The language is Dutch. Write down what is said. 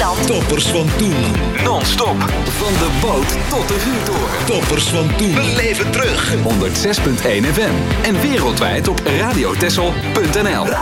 Friesland. Toppers van toen. Non-stop. Van de boot tot de vuurtoren. Toppers van toen. Beleef het terug. 106.1 FM. En wereldwijd op radiotessel.nl.